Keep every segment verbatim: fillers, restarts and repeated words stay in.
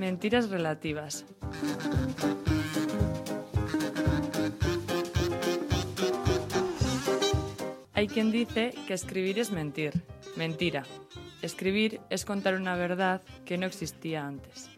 Mentiras relativas. Hay quien dice que escribir es mentir. Mentira. Escribir es contar una verdad que no existía antes.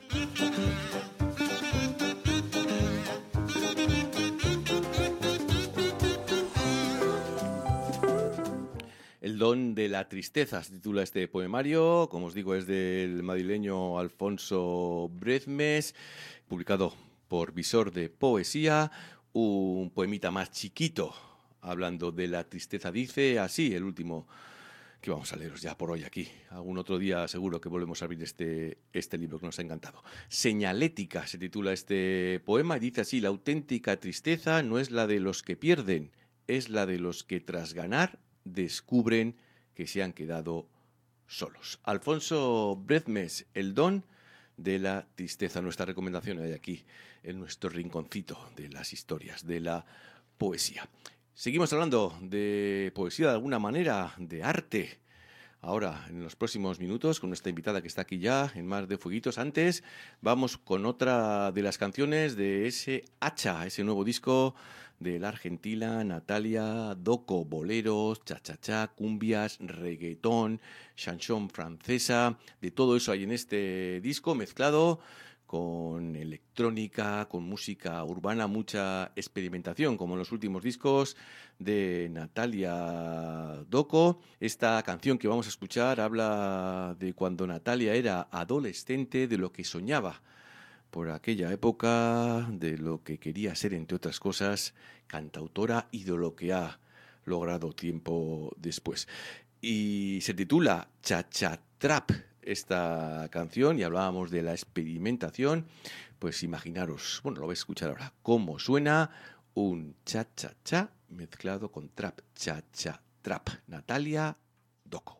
El don de la tristeza se titula este poemario, como os digo es del madrileño Alfonso Bredmes, publicado por Visor de Poesía, un poemita más chiquito, hablando de la tristeza. Dice así el último que vamos a leeros ya por hoy aquí. Algún otro día seguro que volvemos a abrir este, este libro que nos ha encantado. Señalética se titula este poema y dice así: la auténtica tristeza no es la de los que pierden, es la de los que tras ganar descubren que se han quedado solos. Alfonso Bredmes, el don de la tristeza. Nuestra recomendación hoy aquí en nuestro rinconcito de las historias, de la poesía. Seguimos hablando de poesía de alguna manera, de arte. Ahora, en los próximos minutos, con nuestra invitada que está aquí ya, en Mar de Fueguitos. Antes, vamos con otra de las canciones de ese Hacha, ese nuevo disco de la argentina Natalia Doco. Boleros, cha-cha-cha, cumbias, reggaetón, chanson francesa. De todo eso hay en este disco mezclado con electrónica, con música urbana, mucha experimentación, como en los últimos discos de Natalia Doco. Esta canción que vamos a escuchar habla de cuando Natalia era adolescente, de lo que soñaba por aquella época, de lo que quería ser, entre otras cosas, cantautora, y de lo que ha logrado tiempo después. Y se titula Cha-Cha Trap esta canción, y hablábamos de la experimentación. Pues imaginaros, bueno, lo vais a escuchar ahora, cómo suena un cha-cha-cha mezclado con trap. Cha-cha trap. Natalia Doco.